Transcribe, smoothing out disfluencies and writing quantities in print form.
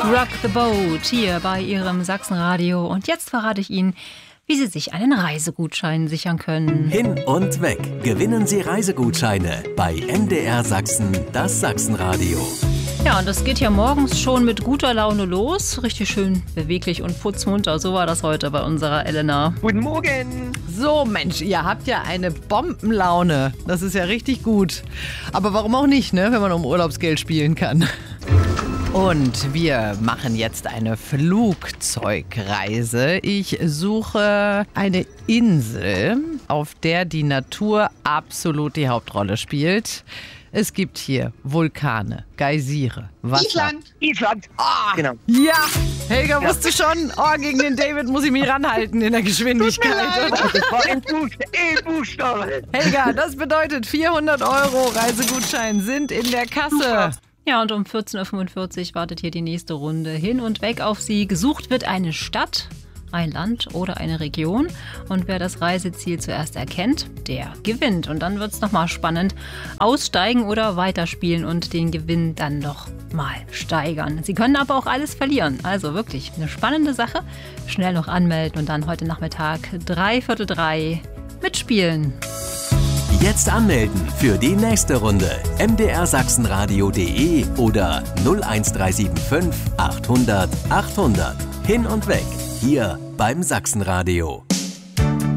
Rock the Boat hier bei Ihrem Sachsenradio. Und jetzt verrate ich Ihnen, wie Sie sich einen Reisegutschein sichern können. Hin und weg. Gewinnen Sie Reisegutscheine bei MDR Sachsen, das Sachsenradio. Ja, und das geht ja morgens schon mit guter Laune los. Richtig schön beweglich und putzmunter. So war das heute bei unserer Elena. Guten Morgen. So, Mensch, ihr habt ja eine Bombenlaune. Das ist ja richtig gut. Aber warum auch nicht, ne, wenn man um Urlaubsgeld spielen kann? Und wir machen jetzt eine Flugzeugreise. Ich suche eine Insel, auf der die Natur absolut die Hauptrolle spielt. Es gibt hier Vulkane, Geysire, Wasser. Island. Genau. Ja, Helga wusste schon, gegen den David muss ich mich ranhalten in der Geschwindigkeit. Oder? Das war ein Buchstabe. Helga, das bedeutet 400 € Reisegutschein sind in der Kasse. Ja, und um 14.45 Uhr wartet hier die nächste Runde hin und weg auf Sie. Gesucht wird eine Stadt, ein Land oder eine Region. Und wer das Reiseziel zuerst erkennt, der gewinnt. Und dann wird es nochmal spannend. Aussteigen oder weiterspielen und den Gewinn dann noch mal steigern. Sie können aber auch alles verlieren. Also wirklich eine spannende Sache. Schnell noch anmelden und dann heute Nachmittag 3:45 mitspielen. Jetzt anmelden für die nächste Runde. mdrsachsenradio.de oder 01375 800 800. Hin und weg. Hier beim Sachsenradio.